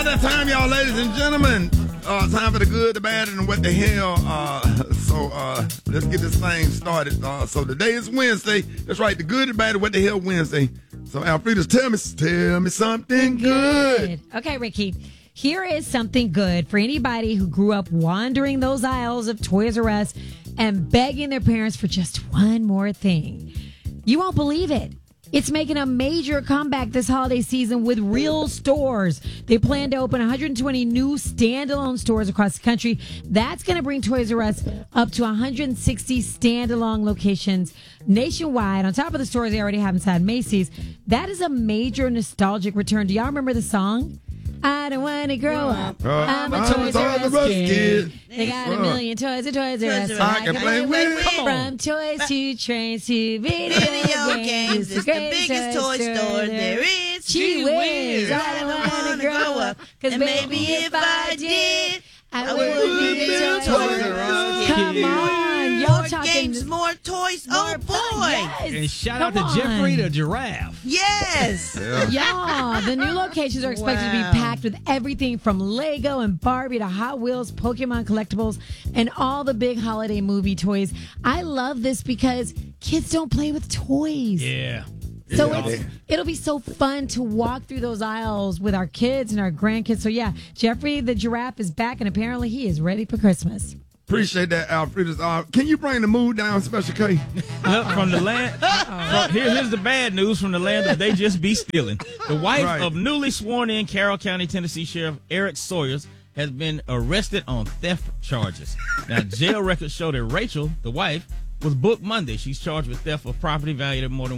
that time, y'all, ladies and gentlemen. Time for the good, the bad, and what the hell. So let's get this thing started. So today is Wednesday. That's right, the good, the bad, and what the hell Wednesday. So Alfreda's tell me something good. Okay, Ricky. Here is something good for anybody who grew up wandering those aisles of Toys R Us and begging their parents for just one more thing. You won't believe it. It's making a major comeback this holiday season with real stores. They plan to open 120 new standalone stores across the country. That's going to bring Toys R Us up to 160 standalone locations nationwide. On top of the stores they already have inside Macy's, that is a major nostalgic return. Do y'all remember the song? I don't want to grow up. I'm a Toys R Us kid. They got a million toys at Toys R Us. I can play with. From toys to trains to video games. It's the biggest toy store there is. Gee whiz, I don't want to grow up. Because maybe if I did, I would be a Toys R Us kid. Come on. Y'all More talking games, more toys. Oh, boy. Yes. And shout out Come to Jeffrey on. the giraffe. Yes. Yeah, the new locations are expected to be packed with everything from Lego and Barbie to Hot Wheels, Pokemon collectibles, and all the big holiday movie toys. I love this because kids don't play with toys. Yeah. So it'll be so fun to walk through those aisles with our kids and our grandkids. So yeah, Jeffrey the giraffe is back, and apparently he is ready for Christmas. Appreciate that, Alfreda's. Can you bring the mood down, Special K? From the land. Here's the bad news from the land of they just be stealing. The wife of newly sworn in Carroll County, Tennessee Sheriff Eric Sawyers has been arrested on theft charges. Now, jail records show that Rachel, the wife, was booked Monday. She's charged with theft of property valued at more than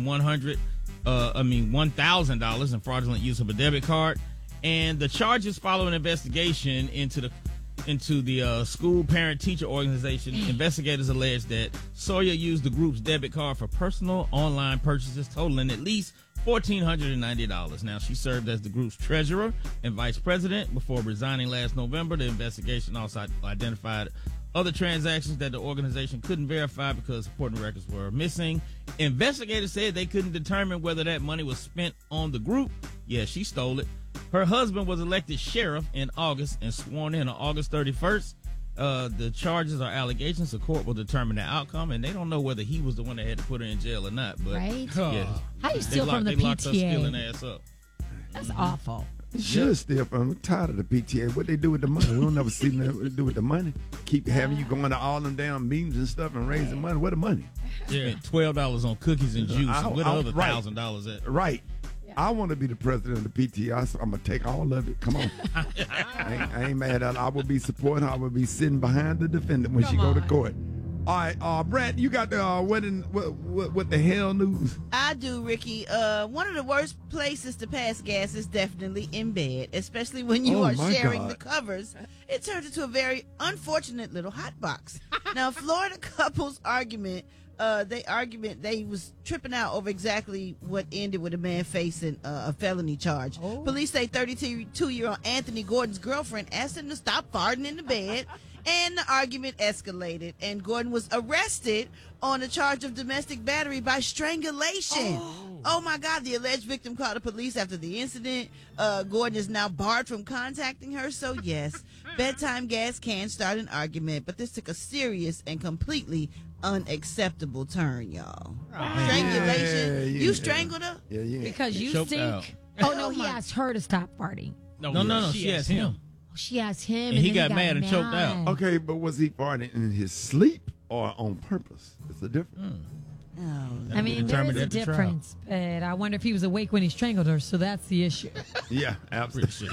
$1,000 and fraudulent use of a debit card. And the charges follow an investigation into the school parent-teacher organization. Investigators allege that Sawyer used the group's debit card for personal online purchases totaling at least $1,490. Now, she served as the group's treasurer and vice president before resigning last November. The investigation also identified other transactions that the organization couldn't verify because supporting records were missing. Investigators said they couldn't determine whether that money was spent on the group. Yeah, she stole it. Her husband was elected sheriff in August and sworn in on August 31st. The charges are allegations. The court will determine the outcome, and they don't know whether he was the one that had to put her in jail or not. But Right? yeah, How do you steal from the they locked her stealing PTA? ass up. That's awful. You should steal from them. I'm tired of the PTA. What they do with the money? We don't never see them what they do with the money. Keep having you going to all them damn meetings and stuff and raising money. Where the money? Spent $12 on cookies and juice. Where the other right. $1,000 at? Right. I want to be the president of the PTA, so I'm going to take all of it. Come on. I ain't mad at her. I will be supporting her. I will be sitting behind the defendant when she go to court. All right, Brett, you got the what the hell news? I do, Ricky. One of the worst places to pass gas is definitely in bed, especially when you are sharing the covers. It turns into a very unfortunate little hot box. Now, Florida couple's argument, they was tripping out over exactly what ended with a man facing a felony charge. Police say 32-year-old Anthony Gordon's girlfriend asked him to stop farting in the bed. And the argument escalated, and Gordon was arrested on a charge of domestic battery by strangulation. Oh my God, the alleged victim called the police after the incident. Gordon is now barred from contacting her. So yes, bedtime gas can start an argument, but this took a serious and completely unacceptable turn, y'all. Strangulation. You strangled her? Yeah. Because you Choked stink. out. Oh, no, he asked her to stop farting. No. She asked him. She asked him, And he got mad and choked out. Okay, but was he farting in his sleep or on purpose? It's a difference. I mean, there is a difference, but I wonder if he was awake when he strangled her, so that's the issue. Yeah, absolutely.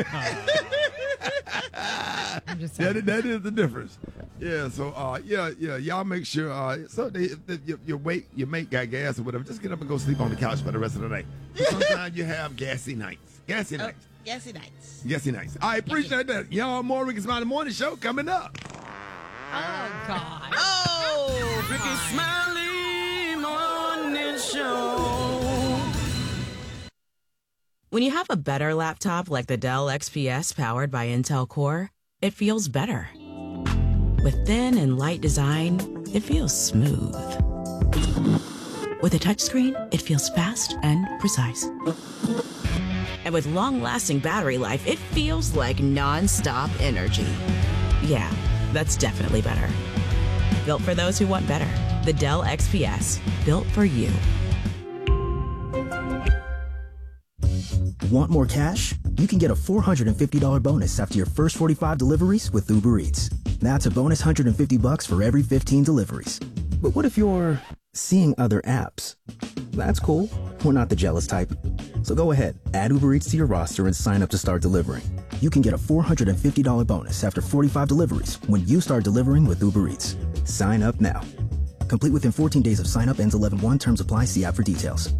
I'm just saying. That is the difference. Yeah, so y'all make sure so your mate got gas or whatever, just get up and go sleep on the couch for the rest of the night. Sometimes you have gassy nights. Gassy nights. All right, appreciate that. Y'all, more Ricky Smiley Morning Show coming up. Oh, God. Oh, Ricky Smiley Morning Show. When you have a better laptop like the Dell XPS powered by Intel Core, it feels better. With thin and light design, it feels smooth. With a touchscreen, it feels fast and precise. And with long-lasting battery life, it feels like non-stop energy. Yeah, that's definitely better. Built for those who want better. The Dell XPS. Built for you. Want more cash? You can get a $450 bonus after your first 45 deliveries with Uber Eats. That's a bonus $150 for every 15 deliveries. But what if you're seeing other apps? That's cool. We're not the jealous type. So go ahead, add Uber Eats to your roster and sign up to start delivering. You can get a $450 bonus after 45 deliveries when you start delivering with Uber Eats. Sign up now. Complete within 14 days of sign up. Ends 11/1. Terms apply. See app for details.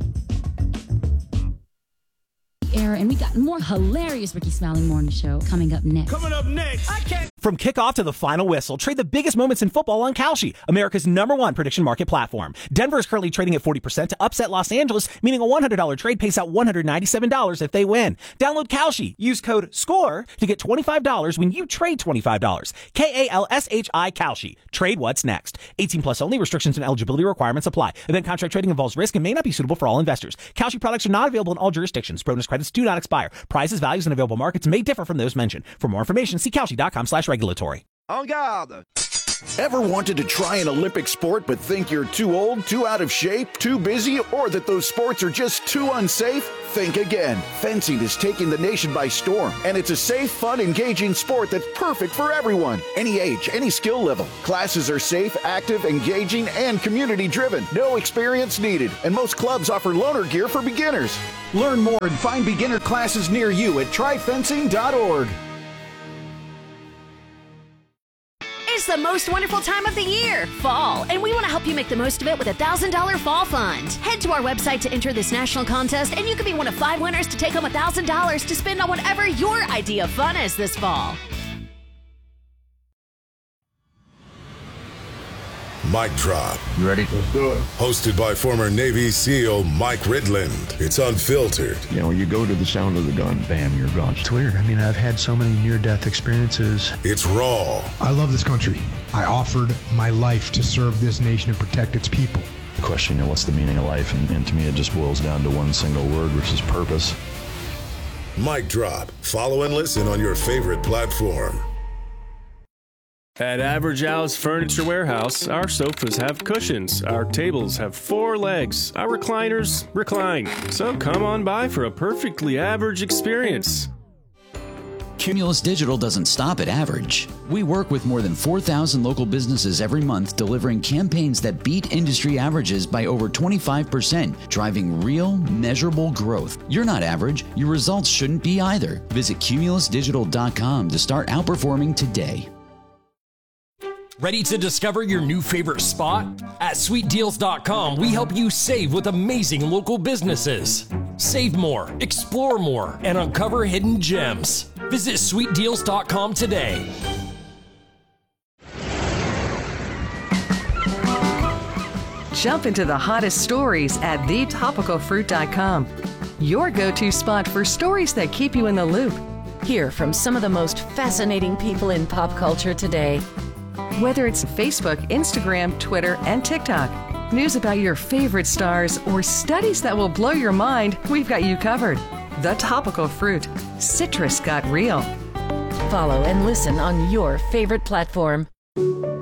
And we got more hilarious Ricky Smiley Morning Show coming up next. From kickoff to the final whistle, trade the biggest moments in football on Kalshi, America's #1 prediction market platform. Denver is currently trading at 40% to upset Los Angeles, meaning a $100 trade pays out $197 if they win. Download Kalshi. Use code SCORE to get $25 when you trade $25. KALSHI Kalshi. Trade what's next. 18 plus only. Restrictions and eligibility requirements apply. Event contract trading involves risk and may not be suitable for all investors. Kalshi products are not available in all jurisdictions. Bonus credits do not expire. Prices, values, and available markets may differ from those mentioned. For more information, see Kalshi.com/regulatory. En garde! Ever wanted to try an Olympic sport but think you're too old, too out of shape, too busy, or that those sports are just too unsafe? Think again. Fencing is taking the nation by storm, and it's a safe, fun, engaging sport that's perfect for everyone. Any age, any skill level. Classes are safe, active, engaging, and community-driven. No experience needed, and most clubs offer loaner gear for beginners. Learn more and find beginner classes near you at tryfencing.org. It's the most wonderful time of the year, fall, and we want to help you make the most of it with a $1,000 fall fund. Head to our website to enter this national contest, and you could be one of 5 winners to take home $1,000 to spend on whatever your idea of fun is this fall. Mic Drop. You ready? Let's do it. Hosted by former Navy SEAL Mike Ridland. It's unfiltered. You know, you go to the sound of the gun, bam, you're gone. It's weird. I mean, I've had so many near-death experiences. It's raw. I love this country. I offered my life to serve this nation and protect its people. The question, you know, what's the meaning of life? And to me, it just boils down to one single word, which is purpose. Mic Drop. Follow and listen on your favorite platform. At Average Al's Furniture Warehouse, our sofas have cushions, our tables have 4 legs, our recliners recline. So come on by for a perfectly average experience. Cumulus Digital doesn't stop at average. We work with more than 4,000 local businesses every month, delivering campaigns that beat industry averages by over 25%, driving real, measurable growth. You're not average. Your results shouldn't be either. Visit cumulusdigital.com to start outperforming today. Ready to discover your new favorite spot? At sweetdeals.com, we help you save with amazing local businesses. Save more, explore more, and uncover hidden gems. Visit sweetdeals.com today. Jump into the hottest stories at thetopicalfruit.com. Your go-to spot for stories that keep you in the loop. Hear from some of the most fascinating people in pop culture today. Whether it's Facebook, Instagram, Twitter, and TikTok, news about your favorite stars, or studies that will blow your mind, we've got you covered. The Topical Fruit. Citrus got real. Follow and listen on your favorite platform.